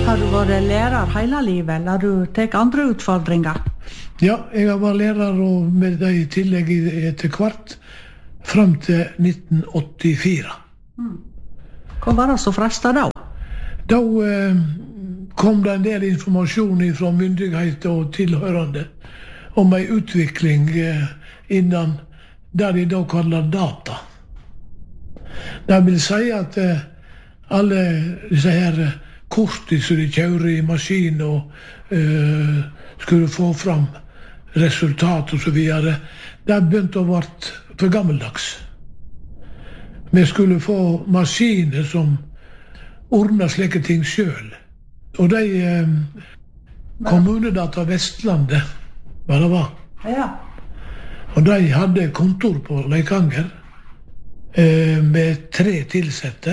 Har du vært lærer hele livet, eller har du tatt andre utfordringer? Ja, jeg har vært lærer, og med det i tillegg etter hvert, frem til 1984. Hva var det så fresta da? Da kom det en del informasjon fra myndigheter og tilhørende om en utvikling innan det de da kaller data. Det vil si at alle disse her kortene som de kjører i maskin og skulle få fram resultat og så videre, det begynte å være for gammeldags. Vi skulle få maskiner som ordnet slike ting selv. Og de kommunedata Vestlandet, hva det var. Ja. Og de hadde kontor på Leikanger med 3 tilsette.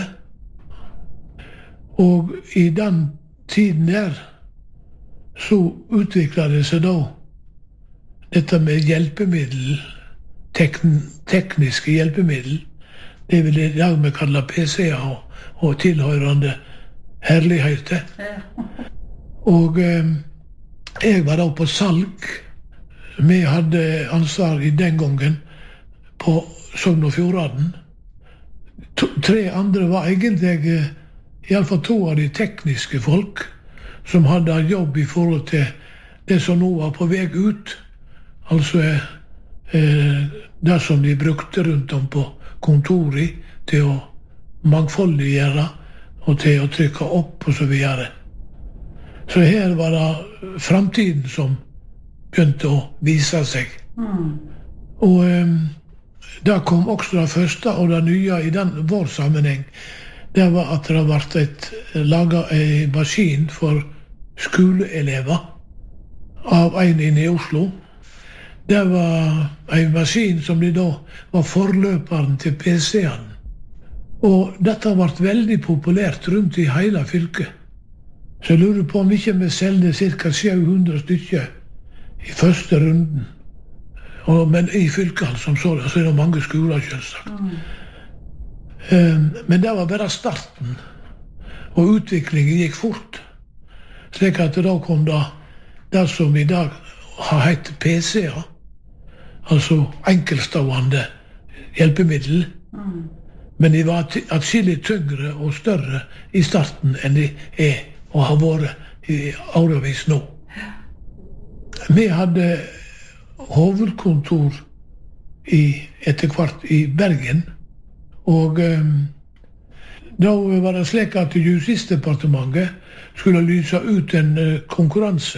Og i den tiden der så utviklet det seg da dette med hjelpemiddel, tekniske hjelpemiddel. Det vil i dag vi kalle PC-er og tilhørende herligheter. Og jeg var da på salg. Vi hadde ansvar i den gangen på Sogn og Fjordane. 3 andre var egentlig i alle fall 2 av de tekniske folk som hadde jobb i forhold til det som nå var på vei ut. Altså det som de brukte rundt om på kontoret til å mangfoldiggjøre og til å trykke opp og så videre. Så her var det fremtiden som begynte å vise seg. Og da kom også det første og det nye i vår sammenheng. Det var at det ble laget en maskin for skoleelever av en inne i Oslo. Det var en maskin som de da var forløperen til PC-en. Og dette ble veldig populært rundt i hele fylket. Så jeg lurer på om ikke vi selgte ca. 700 stykker i første runden. Men i fylket som sådan, så er det mange skoler selvsagt. Men det var bare starten, og utviklingen gikk fort. Slik at da kom det som i dag har hett PC-er, altså enkeltstående hjelpemiddel. Men de var atskillig tyngre og større i starten enn de er og har vært i årevis nå. Vi hadde hovedkontor etter hvert i Bergen. Og da var det slik at Justisdepartementet skulle lyse ut en konkurranse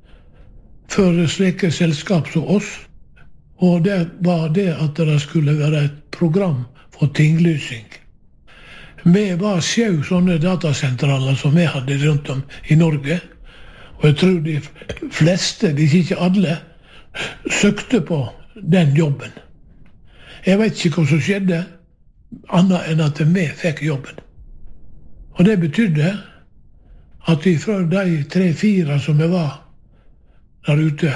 for slike selskap som oss. Og det var det at det skulle være et program for tinglysing. Vi var 7 sånne datasentraler som vi hadde rundt om i Norge. Og jeg tror de fleste, hvis ikke alle, søkte på den jobben. Jeg vet ikke hva som skjedde, annet enn at vi fikk jobben. Og det betydde at vi fra de 3-4 som vi var der ute,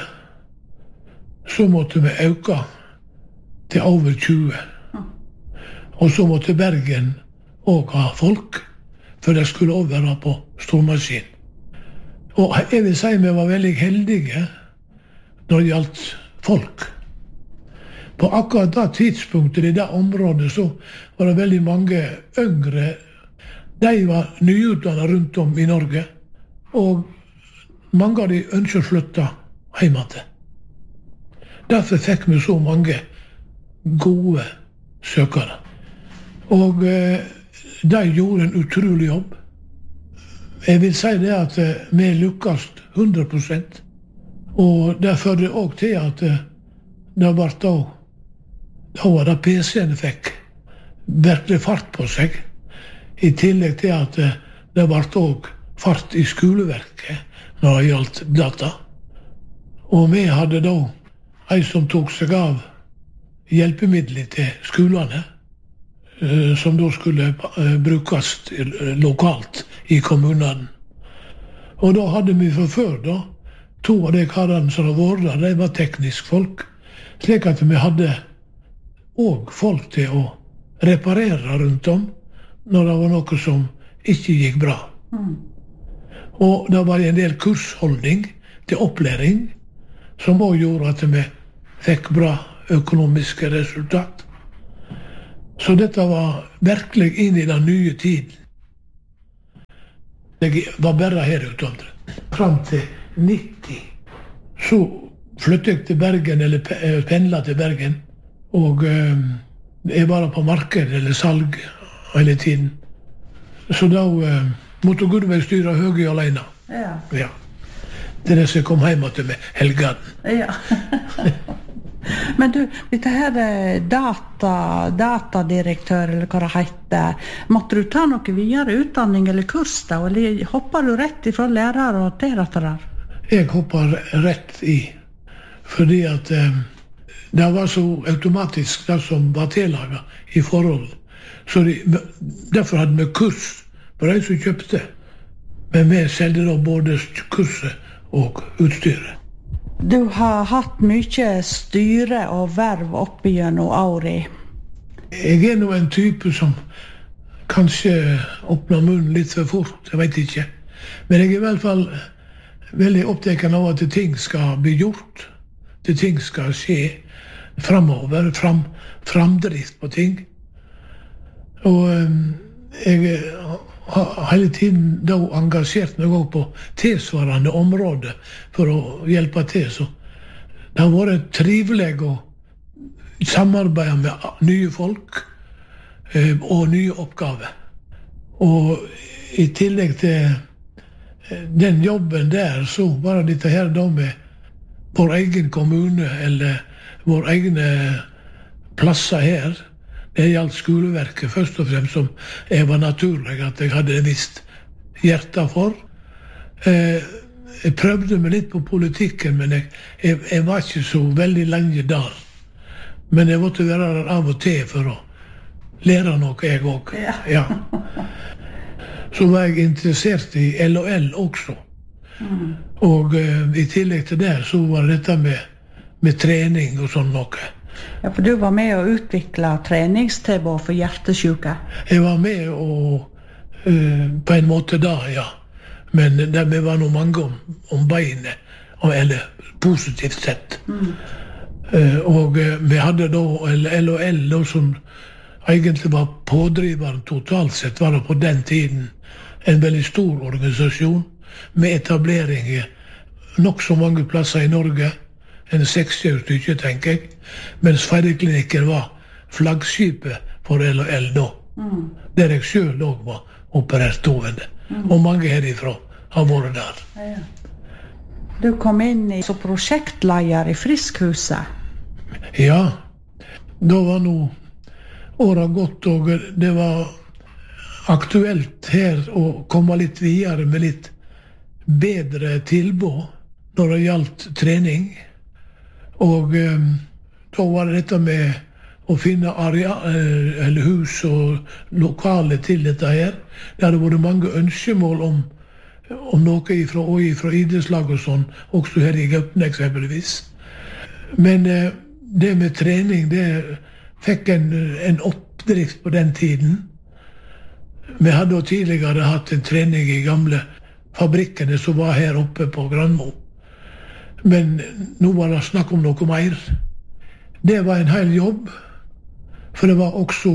så måtte vi øke til over 20. Og så måtte Bergen også ha folk, for det skulle også være på stormaskin. Og jeg vil si vi var veldig heldige når det gjaldt folk. På akkurat det tidspunktet i det området så var det veldig mange yngre. De var nyutdannet rundt om i Norge, og mange av de ønsker å flytte hjemme til. Derfor fikk vi så mange gode søkere. Og de gjorde en utrolig jobb. Jeg vil si det at vi lykkes 100%. Og det førte også til at det ble da var det PC-en fikk virkelig fart på seg, i tillegg til at det ble også fart i skoleverket når det gjaldt data. Og vi hadde da en som tok seg av hjelpemidler til skolene, som da skulle brukes lokalt i kommunene. Og da hadde vi fra før da, 2 av de karene som var der, de var teknisk folk, slik at vi hadde og folk til å reparere rundt om når det var noe som ikke gikk bra. Og det var en del kursholdning til opplæring, som også gjorde at vi fikk bra økonomiske resultat. Så dette var virkelig inn i den nye tiden. Jeg var bare her ute fram til 90. Så flyttet jeg til Bergen, eller pendlet til Bergen, og jeg var på marked eller salg hele tiden. Så da måtte Gudveig styre Høgøy alene. Ja. Det er det som kom hjem til med helgen. Ja. Men du, dette her datadirektør, eller hva det heter, måtte du ta noe videre utdanning eller kurs da, eller hopper du rett ifra lærer og til dette der? Jeg hopper rett i, fordi at det var så automatisk det som var tillaget i forhold. Så derfor hadde vi kurs på de som kjøpte, men vi selgte da både kurset og utstyret. Du har hatt mye styre og verv opp gjennom året. Jeg er nå en type som kanskje åpner munnen litt for fort, jeg vet ikke. Men jeg er i hvert fall veldig opptatt av at ting skal bli gjort, at ting skal skje fremover, framdrift på ting. Og jeg har hele tiden da engasjert meg også på tilsvarende områder for å hjelpe til. Så det har vært trivelig å samarbeide med nye folk og nye oppgaver. Og i tillegg til den jobben der, så var det dette her da med vår egen kommune, eller vår egne plasser her. Det gjaldt skoleverket først og fremst, som jeg var naturlig at jeg hadde visst hjertet for. Jeg prøvde meg litt på politikken, men jeg var ikke så veldig lenge der. Men jeg måtte være der av og til for å lære noe, jeg også. Ja. Så var jeg interessert i LOL også. Og i tillegg til det så var dette med trening og sånn noe. Ja, for du var med å utvikle treningstilbud for hjertesyke. Jeg var med på en måte da, ja. Men vi var noe mange om beinet, eller positivt sett. Og vi hadde da LOL, da, som egentlig var pådriveren totalt sett, var det på den tiden en veldig stor organisasjon, med etablering i nok så mange plasser i Norge, en 60 stykker, tenker jeg, mens Færøyklinikken var flaggskipet for LOL da, der jeg selv også var operert tovende, og mange herifra har vært der. Ja. Du kom inn som prosjektleder i Friskhuset. Ja, da var nå året gått, og det var aktuelt her å komme litt videre med litt bedre tilbud når det gjaldt trening. Og da var det dette med å finne eller hus og lokale til dette her. Det hadde vært mange ønskemål om noe fra idrettslag og sånn, også her i Gøpne eksempelvis. Men det med trening, det fikk en oppdrift på den tiden. Vi hadde tidligere hatt en trening i gamle fabrikkene som var her oppe på Granmo. Men nå var det snakk om noe mer. Det var en hel jobb, for det var også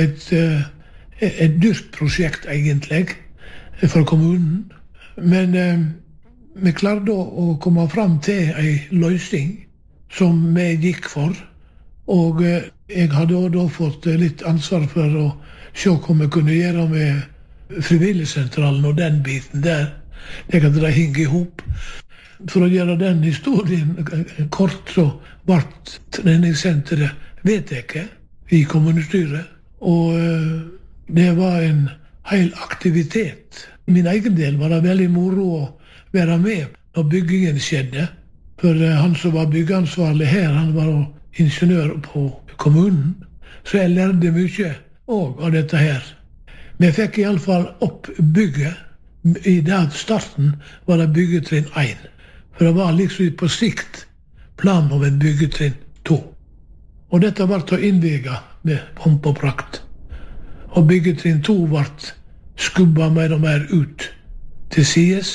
et dyrt prosjekt egentlig for kommunen. Men vi klarte å komme fram til en løsning som vi gikk for. Og jeg hadde da fått litt ansvar for å se hva vi kunne gjøre med frivilligsentralen og den biten der. Det kan det henge i hop. For å gjøre den historien kort, så ble treningssenteret vedtatt i kommunestyret. Og det var en hel aktivitet. Min egen del var det veldig moro å være med når byggingen skjedde. For han som var byggeansvarlig her, han var ingeniør på kommunen. Så jeg lærte mye også av dette her. Vi fikk i alle fall opp bygget. I den starten var det byggetrinn 1. For det var liksom på sikt plan om en byggetrinn 2. Og dette ble innviget med pomp og prakt. Og byggetrinn 2 ble skubba mer og mer ut til sides,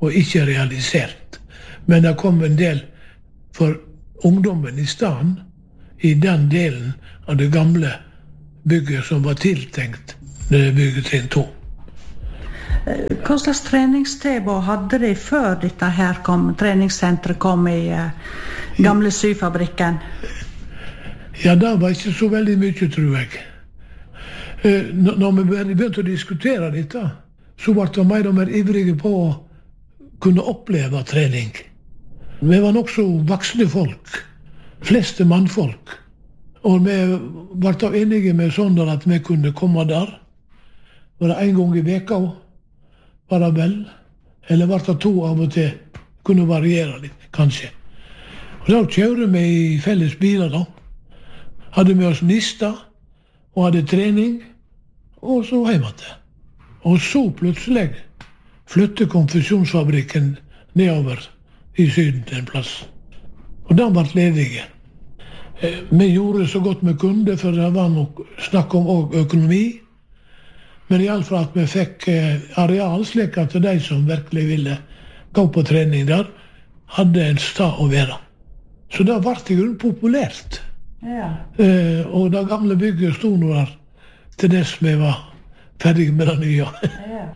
og ikke realisert. Men det kom en del for ungdommen i stedet, i den delen av det gamle bygget som var tiltenkt byggetrinn 2. Hva slags treningstilbud hadde de før dette her treningssenteret kom i gamle syfabrikken? Ja, det var ikke så veldig mye, tror jeg. Når vi begynte å diskutere dette, så ble vi mer og mer ivrige på å kunne oppleve trening. Vi var nok så voksne folk, fleste mannfolk, og vi ble enige med sånn at vi kunne komme der. Var det en gang i veka, var det vel, eller var det 2 av og til, kunne variere litt, kanskje. Og da kjører vi i felles biler da. Hadde med oss nista, og hadde trening, og så hjemme til. Og så plutselig flyttet konfeksjonsfabrikken nedover i Syden til en plass. Og den ble ledige. Vi gjorde så godt vi kunne, for det var nok snakk om også økonomi. Men i alle fall at vi fikk areal, slik at de som virkelig ville gå på trening der, hadde en sted å være. Så det ble i grunnen populært. Ja. Og det gamle bygget stod nå der til dess vi var ferdige med det nye. Ja.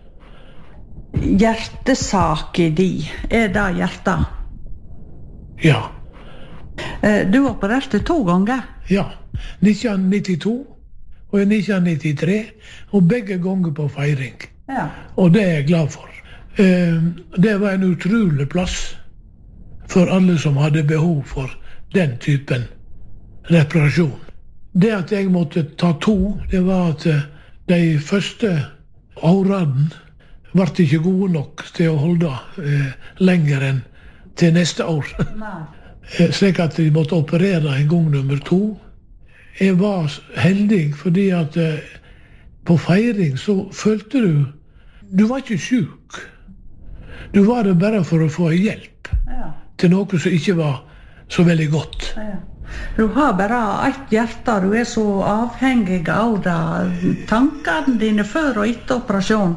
Hjertesaken din, det hjertet? Ja. Du opererte 2 ganger? Ja. 1992 og 1993, og begge ganger på feiring. Ja. Og det er jeg glad for. Det var en utrolig plass for alle som hadde behov for den typen reparasjon. Det at jeg måtte ta 2, det var at de første årene ble ikke gode nok til å holde lenger enn til neste år. Slik at de måtte operere en gang nummer 2. Jeg var heldig fordi at på feiring så følte du var ikke syk. Du var det bare for å få hjelp til noe som ikke var så veldig godt. Ja. Du har bare ett hjerte, du er så avhengig av det. Tankene dine før og etter operasjon?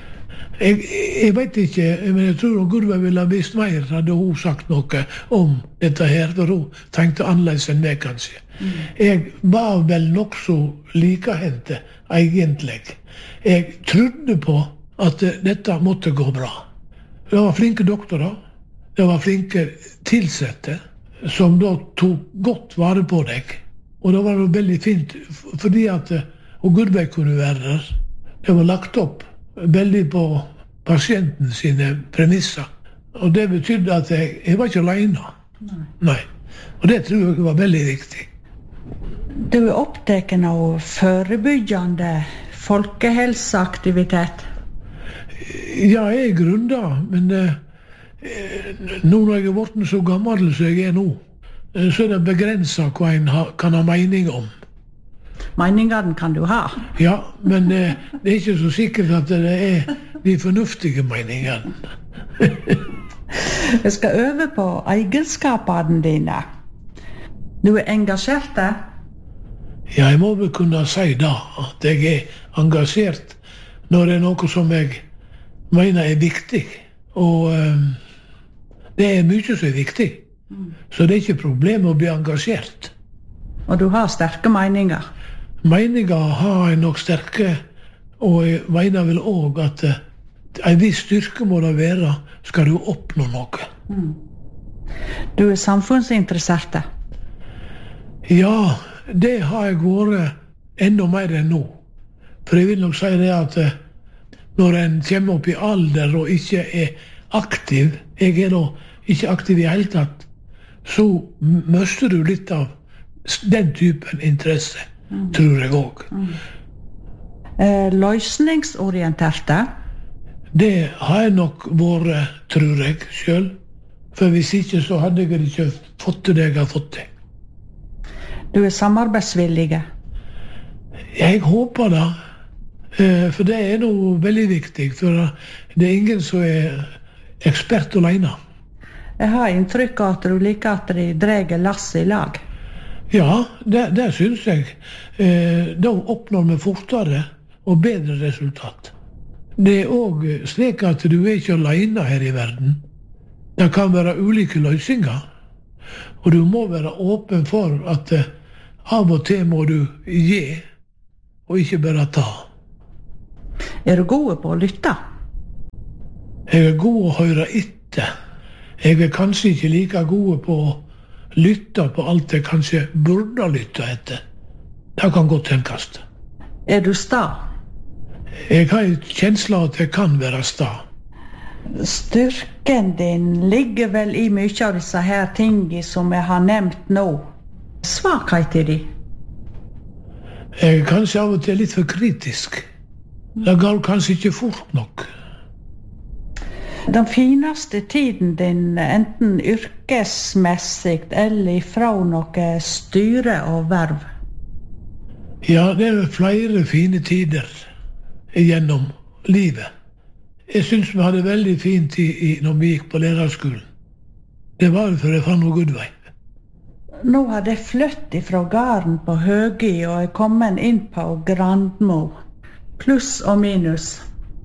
Jeg vet ikke, men jeg tror at Gudve ville ha visst mer, hadde hun sagt noe om dette her, for hun tenkte annerledes enn meg, kanskje. Jeg var vel nok så likehendte, egentlig. Jeg trodde på at dette måtte gå bra. Det var flinke doktorer, det var flinke tilsette, som da tok godt vare på deg. Og det var veldig fint, fordi at Gudve kunne være der. Det var lagt opp veldig på pasienten sine premisser. Og det betydde at jeg var ikke alene. Nei. Og det tror jeg var veldig viktig. Du er opptatt av forebyggende folkehelseaktivitet? Ja, jeg er grunner, men nå når jeg er blitt så gammel som jeg er nå, så er det begrenset hva en kan ha mening om. Meningene kan du ha? Ja, men det er ikke så sikkert at det er de fornuftige meningene. Jeg skal øve på egenskapene dine. Du er engasjert? Ja, jeg må vel kunne si da, at jeg er engasjert når det er noe som jeg mener er viktig. Og det er mye som er viktig. Så det er ikke problem å bli engasjert. Og du har sterke meninger? Meninger har jeg nok sterke, og jeg mener vel også at en viss styrke må det være, skal du oppnå noe. Du er samfunnsinteressert? Ja, det har jeg vært enda mer enn nå. For jeg vil nok si det at når en kommer opp i alder og ikke er aktiv, jeg er da ikke aktiv i hele tatt, så mister du litt av den typen interesse, tror jeg også. Løsningsorienterte? Det har jeg nok vært, tror jeg, selv. For hvis ikke, så hadde jeg ikke fått til det jeg har fått til. Du er samarbeidsvillig? Jeg håper det. For det er noe veldig viktig. For det er ingen som er ekspert alene. Jeg har inntrykk av at du liker at de drar lasset i lag. Ja, det synes jeg. Da oppnår vi fortere og bedre resultat. Det også slik at du ikke alene her i verden. Det kan være ulike løsninger. Og du må være åpen for at av og til må du gi, og ikke bare ta. Du god på å lytte? Jeg god å høre etter. Jeg kanskje ikke like god på å lytte på alt jeg kanskje burde lytte etter. Det kan godt tenkes. Du sta? Jeg har en kjensle av at jeg kan være sta. Styrken din ligger vel i mye av disse her tingene som jeg har nevnt nå. Svakheter de? Jeg er kanskje av og til litt for kritisk. Det går kanskje ikke fort nok. Den fineste tiden din, enten yrkesmessig eller fra noe styre og verv? Ja, det er flere fine tider gjennom livet. Jeg synes vi hadde veldig fin tid når vi gikk på lærerskolen. Det var for jeg fant noe god vei. Nå har jeg flyttet fra gården på Høgi og er kommet inn på Grandmo. Pluss og minus.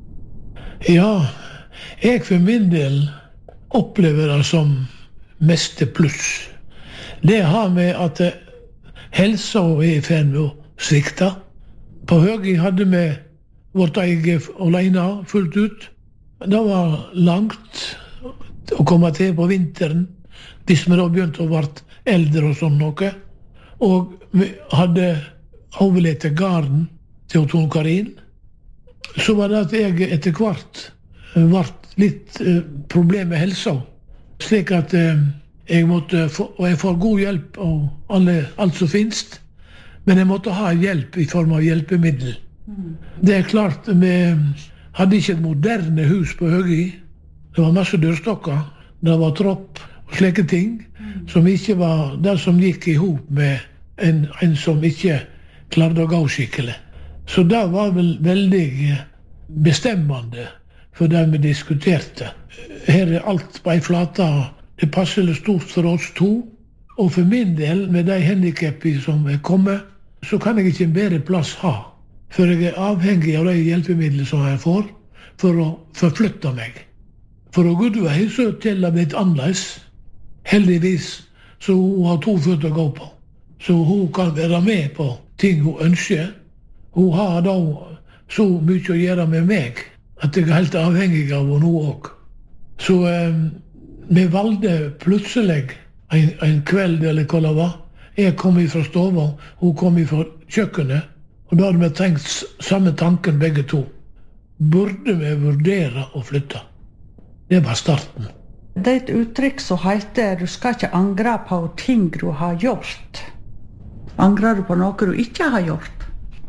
Ja, jeg for min del opplever det som meste pluss. Det har med at helsa er i ferd med å svikte. På Høgi hadde vi vårt eget alene fullt ut. Det var langt å komme til på vinteren, hvis vi da begynte å være eldre og sånn noe. Og vi hadde overlett gården til Tone Karin. Så var det at jeg etter hvert ble litt problem med helsa. Slik at jeg måtte få, og jeg får god hjelp av alt som finnes, men jeg måtte ha hjelp i form av hjelpemiddel. Det er klart, vi hadde ikke et moderne hus på Høgi. Det var masse dørstokker, det var tropp og slike ting, som ikke var det som gikk i hop med en som ikke klarte å gå skikkelig. Så det var vel veldig bestemmende for det vi diskuterte. Her er alt på en flate. Det passer stort for oss to. Og for min del, med de handicapene som er kommet, så kan jeg ikke en bedre plass ha. For jeg er avhengig av de hjelpemidlene som jeg får, for å forflytte meg. For å Gudvei så til det blitt annerledes. Heldigvis så hun har 2 føtter å gå på. Så hun kan være med på ting hun ønsker. Hun har da så mye å gjøre med meg, at jeg er helt avhengig av henne nå også. Så vi valgte plutselig en kveld, eller hva det var. Jeg kom fra stova, hun kom fra kjøkkenet, og da hadde vi tenkt samme tanken begge to. Burde vi vurdere å flytte? Det var starten. Det er et uttrykk som heter du skal ikke angre på ting du har gjort. Angrer du på noe du ikke har gjort?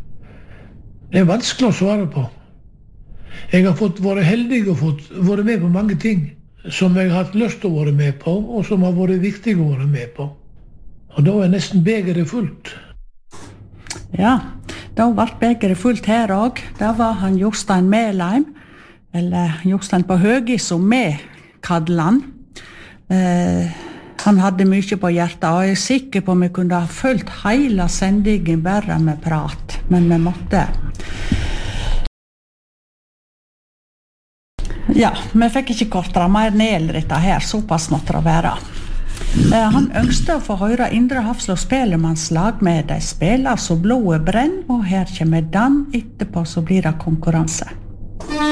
Det er vanskelig å svare på. Jeg har vært heldig og vært med på mange ting som jeg har hatt lyst til å være med på, og som har vært viktig å være med på. Og da er nesten begeret fullt. Ja, da ble begeret fullt her også. Da var han Jostein Melheim, eller Jostein på Høgi, som vi kaller han. Han hadde mye på hjertet, og jeg er sikker på at vi kunne ha fulgt hele sendingen bare med prat, men vi måtte. Ja, vi fikk ikke kortere mer ned dette her, såpass måtte det være. Han ønsket å få høre Indre Hafslå Spellemannslag med de spiller så blodet brenn, og her kommer den etterpå så blir det konkurranse.